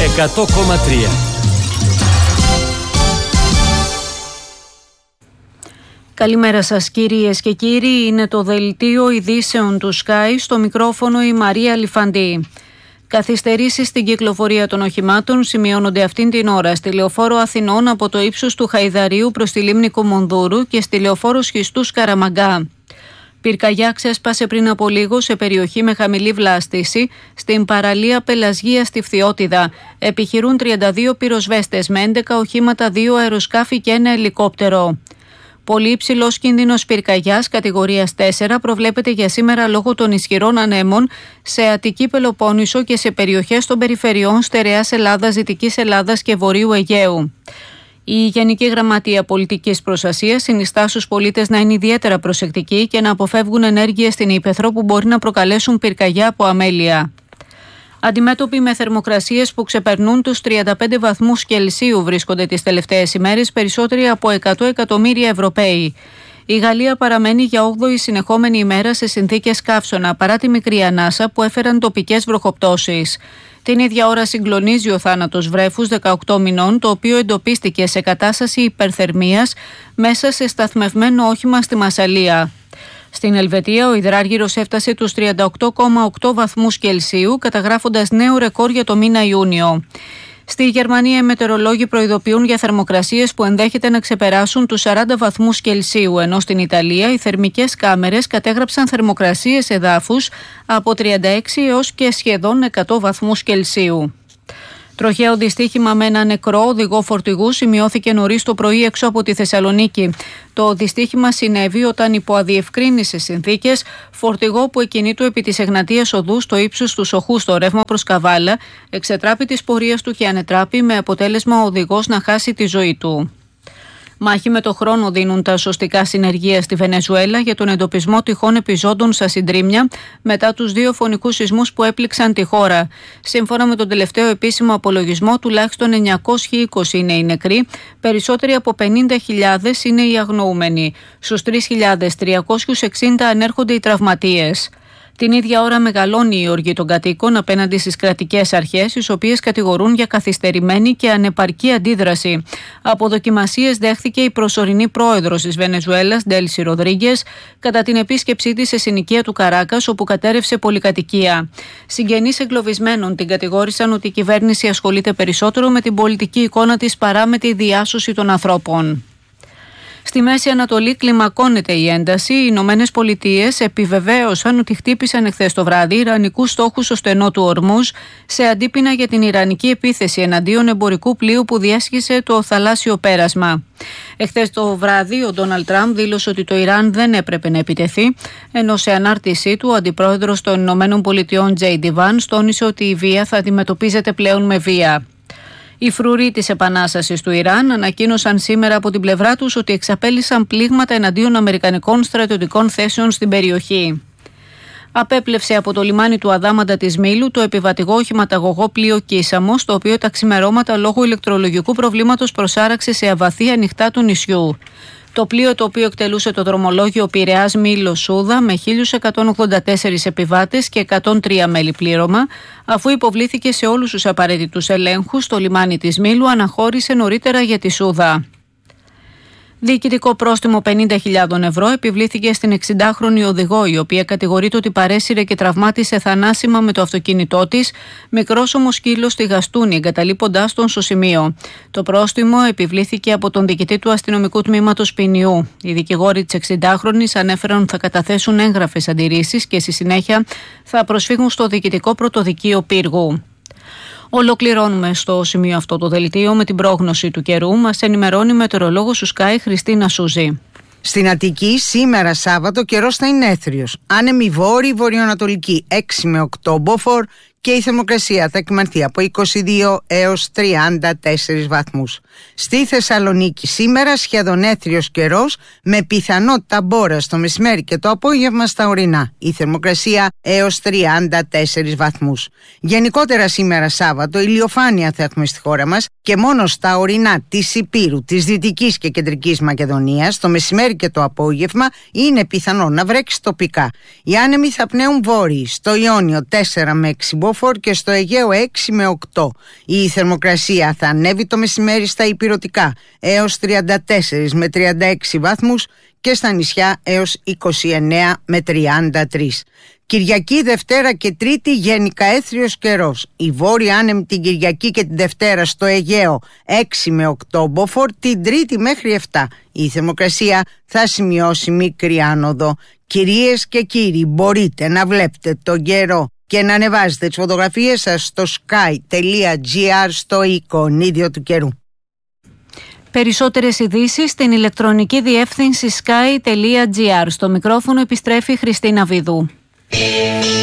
100,3. Καλημέρα σας κυρίες και κύριοι, είναι το δελτίο ειδήσεων του Sky, στο μικρόφωνο η Μαρία Λιφαντή. Καθυστερήσεις στην κυκλοφορία των οχημάτων σημειώνονται αυτήν την ώρα στη Λεωφόρο Αθηνών από το ύψος του Χαϊδαρίου προς τη λίμνη Κομονδούρου και στη Λεωφόρο Σχιστού Καραμαγκά. Πυρκαγιά ξέσπασε πριν από λίγο σε περιοχή με χαμηλή βλάστηση στην παραλία Πελασγία στη Φθιώτιδα. Επιχειρούν 32 πυροσβέστες με 11 οχήματα, 2 αεροσκάφη και 1 ελικόπτερο. Πολύ υψηλός κίνδυνος πυρκαγιάς κατηγορίας 4 προβλέπεται για σήμερα λόγω των ισχυρών ανέμων σε Αττική Πελοπόννησο και σε περιοχές των περιφερειών Στερεάς Ελλάδας, Δυτικής Ελλάδας και Βορείου Αιγαίου. Η Γενική Γραμματεία Πολιτικής Προστασίας συνιστά στους πολίτες να είναι ιδιαίτερα προσεκτικοί και να αποφεύγουν ενέργειες στην ύπαιθρο που μπορεί να προκαλέσουν πυρκαγιά από αμέλεια. Αντιμέτωποι με θερμοκρασίες που ξεπερνούν τους 35 βαθμούς Κελσίου βρίσκονται τις τελευταίες ημέρες περισσότεροι από 100 εκατομμύρια Ευρωπαίοι. Η Γαλλία παραμένει για 8η συνεχόμενη ημέρα σε συνθήκες καύσωνα παρά τη μικρή ανάσα που έφεραν τοπικές βροχοπτώσεις. Την ίδια ώρα συγκλονίζει ο θάνατος βρέφους 18 μηνών, το οποίο εντοπίστηκε σε κατάσταση υπερθερμίας μέσα σε σταθμευμένο όχημα στη Μασσαλία. Στην Ελβετία, ο υδράργυρος έφτασε τους 38,8 βαθμούς Κελσίου, καταγράφοντας νέο ρεκόρ για το μήνα Ιούνιο. Στη Γερμανία, οι μετεωρολόγοι προειδοποιούν για θερμοκρασίες που ενδέχεται να ξεπεράσουν τους 40 βαθμούς Κελσίου, ενώ στην Ιταλία οι θερμικές κάμερες κατέγραψαν θερμοκρασίες εδάφους από 36 έως και σχεδόν 100 βαθμούς Κελσίου. Τροχαίο δυστύχημα με ένα νεκρό οδηγό φορτηγού σημειώθηκε νωρίς το πρωί έξω από τη Θεσσαλονίκη. Το δυστύχημα συνέβη όταν υπό αδιευκρίνησες συνθήκες φορτηγό που εκκινήτου επί της Εγνατίας Οδού στο ύψος του Σοχού στο ρεύμα προς Καβάλα εξετράπη της πορείας του και ανετράπη με αποτέλεσμα ο οδηγός να χάσει τη ζωή του. Μάχη με το χρόνο δίνουν τα σωστικά συνεργεία στη Βενεζουέλα για τον εντοπισμό τυχών επιζώντων στα συντρίμμια μετά τους 2 φωνικούς σεισμούς που έπληξαν τη χώρα. Σύμφωνα με τον τελευταίο επίσημο απολογισμό, τουλάχιστον 920 είναι οι νεκροί, περισσότεροι από 50.000 είναι οι αγνοούμενοι. Στους 3.360 ανέρχονται οι τραυματίες. Την ίδια ώρα μεγαλώνει η οργή των κατοίκων απέναντι στις κρατικές αρχές, τις οποίες κατηγορούν για καθυστερημένη και ανεπαρκή αντίδραση. Από δοκιμασίες δέχθηκε η προσωρινή πρόεδρος της Βενεζουέλας, Ντέλσι Ροδρίγκες, κατά την επίσκεψή της σε συνοικία του Καράκας, όπου κατέρευσε πολυκατοικία. Συγγενείς εγκλωβισμένων την κατηγόρησαν ότι η κυβέρνηση ασχολείται περισσότερο με την πολιτική εικόνα της παρά με τη διάσωση των ανθρώπων. Στη Μέση Ανατολή κλιμακώνεται η ένταση. Οι Ηνωμένες Πολιτείες επιβεβαίωσαν ότι χτύπησαν εχθές το βράδυ ιρανικούς στόχους στο στενό του Ορμούζ σε αντίπεινα για την ιρανική επίθεση εναντίον εμπορικού πλοίου που διέσχισε το θαλάσσιο πέρασμα. Εχθές το βράδυ ο Ντόναλντ Τραμπ δήλωσε ότι το Ιράν δεν έπρεπε να επιτεθεί, ενώ σε ανάρτησή του ο αντιπρόεδρος των Ηνωμένων Πολιτειών Τζέιντι Βάνς τόνισε ότι η βία θα αντιμετωπίζεται πλέον με βία. Οι φρουροί της Επανάστασης του Ιράν ανακοίνωσαν σήμερα από την πλευρά τους ότι εξαπέλυσαν πλήγματα εναντίον αμερικανικών στρατιωτικών θέσεων στην περιοχή. Απέπλευσε από το λιμάνι του Αδάμαντα της Μήλου το επιβατηγό οχηματαγωγό πλοίο Κίσαμος, το οποίο τα ξημερώματα λόγω ηλεκτρολογικού προβλήματος προσάραξε σε αβαθή ανοιχτά του νησιού. Το πλοίο, το οποίο εκτελούσε το δρομολόγιο Πειραιάς Μήλος Σούδα με 1.184 επιβάτες και 103 μέλη πλήρωμα, αφού υποβλήθηκε σε όλους τους απαραίτητους ελέγχους στο λιμάνι της Μήλου, αναχώρησε νωρίτερα για τη Σούδα. Διοικητικό πρόστιμο 50.000 ευρώ επιβλήθηκε στην 60χρονη οδηγό, η οποία κατηγορείται ότι παρέσυρε και τραυμάτισε θανάσιμα με το αυτοκίνητό της μικρόσωμο σκύλο στη Γαστούνη, εγκαταλείποντάς τον στο σημείο. Το πρόστιμο επιβλήθηκε από τον διοικητή του αστυνομικού τμήματος ποινιού. Οι δικηγόροι της 60χρονης ανέφεραν ότι θα καταθέσουν έγγραφες αντιρρήσεις και στη συνέχεια θα προσφύγουν στο διοικητικό πρωτοδικείο Πύργου. Ολοκληρώνουμε στο σημείο αυτό το δελτίο με την πρόγνωση του καιρού. Μας ενημερώνει η μετεωρολόγος του Sky Χριστίνα Σούζη. Στην Αττική σήμερα Σάββατο καιρός θα είναι έθριος. Άνεμη βόρειο-βορειοανατολική 6 με 8 μποφόρ και η θερμοκρασία θα εκμανθεί από 22 έως 34 βαθμούς. Στη Θεσσαλονίκη σήμερα σχεδόν έθριος καιρός με πιθανότητα μπόρας το μεσημέρι και το απόγευμα στα ορεινά. Η θερμοκρασία έως 34 βαθμούς. Γενικότερα σήμερα Σάββατο ηλιοφάνεια θα έχουμε στη χώρα μας και μόνο στα ορεινά της Ηπείρου, της Δυτικής και Κεντρικής Μακεδονίας το μεσημέρι και το απόγευμα είναι πιθανό να βρέξει τοπικά. Οι άνεμοι θα πνέουν βόρειοι στο Ιόνιο 4 με 6 μποφόρ Beaufort και στο Αιγαίο 6 με 8. Η θερμοκρασία θα ανέβει το μεσημέρι στα ηπειρωτικά έως 34 με 36 βαθμούς και στα νησιά έως 29 με 33. Κυριακή, Δευτέρα και Τρίτη γενικά έθριος καιρός. Η βόρεια άνεμη την Κυριακή και την Δευτέρα στο Αιγαίο 6 με 8 Beaufort, την Τρίτη μέχρι 7. Η θερμοκρασία θα σημειώσει μικρή άνοδο. Κυρίες και κύριοι, μπορείτε να βλέπετε τον καιρό και να ανεβάζετε τις φωτογραφίες σας στο sky.gr στο εικονίδιο του καιρού. Περισσότερες ειδήσεις στην ηλεκτρονική διεύθυνση sky.gr. Στο μικρόφωνο επιστρέφει η Χριστίνα Βίδου.